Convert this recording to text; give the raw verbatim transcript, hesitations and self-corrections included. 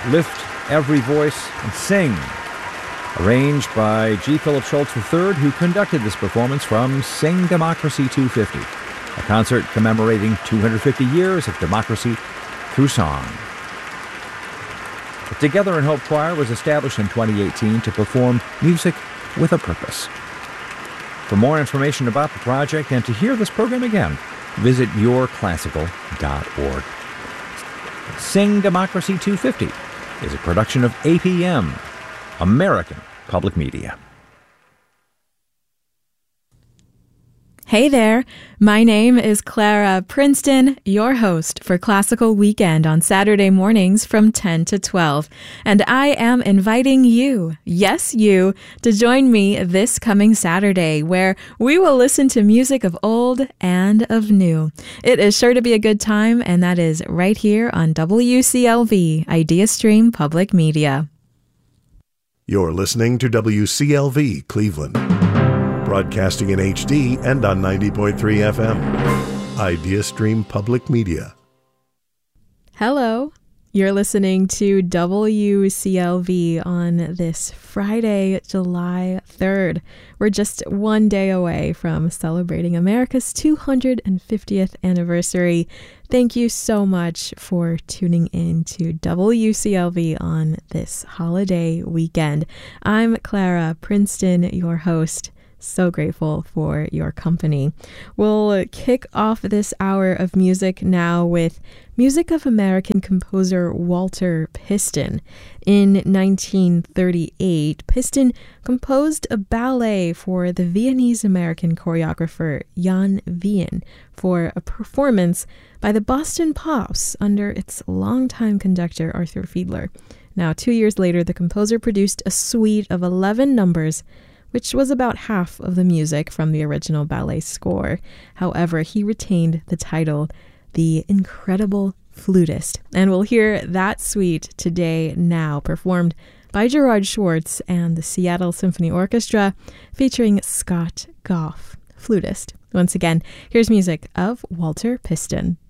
Lift Every Voice and Sing, arranged by G. Philip Schultz the third, who conducted this performance from Sing Democracy two fifty, a concert commemorating two hundred fifty years of democracy through song. The Together in Hope Choir was established in twenty eighteen to perform music with a purpose. For more information about the project and to hear this program again, visit your classical dot org. Sing Democracy two fifty is a production of A P M, American Public Media. Hey there, my name is Clara Princeton, your host for Classical Weekend on Saturday mornings from ten to twelve. And I am inviting you, yes you, to join me this coming Saturday, where we will listen to music of old and of new. It is sure to be a good time, and that is right here on W C L V, Idea Stream Public Media. You're listening to W C L V Cleveland, broadcasting in H D and on ninety point three F M. Idea Stream Public Media. Hello. You're listening to W C L V on this Friday, July third. We're just one day away from celebrating America's two hundred fiftieth anniversary. Thank you so much for tuning in to W C L V on this holiday weekend. I'm Clara Princeton, your host. So grateful for your company. We'll kick off this hour of music now with music of American composer Walter Piston. In nineteen thirty-eight, Piston composed a ballet for the Viennese-American choreographer Jan Wien for a performance by the Boston Pops under its longtime conductor Arthur Fiedler. Now, two years later, the composer produced a suite of eleven numbers, which was about half of the music from the original ballet score. However, he retained the title, The Incredible Flutist. And we'll hear that suite today now, performed by Gerard Schwartz and the Seattle Symphony Orchestra, featuring Scott Goff, flutist. Once again, here's music of Walter Piston.